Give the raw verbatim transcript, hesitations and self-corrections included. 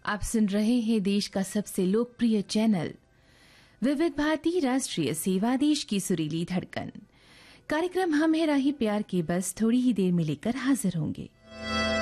आप सुन रहे हैं देश का सबसे लोकप्रिय चैनल विविध भारती राष्ट्रीय सेवा, देश की सुरीली धड़कन। कार्यक्रम हम है राही प्यार की बस थोड़ी ही देर में लेकर हाजिर होंगे।